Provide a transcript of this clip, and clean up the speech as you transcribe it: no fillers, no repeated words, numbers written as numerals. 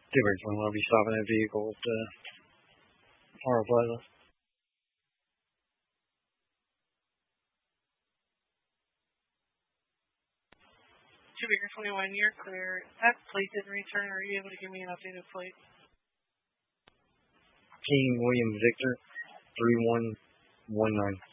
Typically, I'll be stopping that vehicle at Harbor Plaza. Baker 21, you're clear. That plate didn't return. Are you able to give me an updated plate? King William Victor 3119.